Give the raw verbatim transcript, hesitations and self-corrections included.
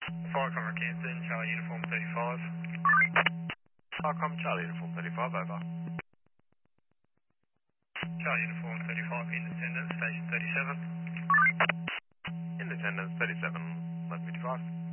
Firecom Canton, Charlie Uniform thirty-five. Firecom Charlie Uniform thirty-five, over. Charlie Uniform thirty-five in attendance, station thirty-seven. In attendance thirty-seven, eleven fifty-five.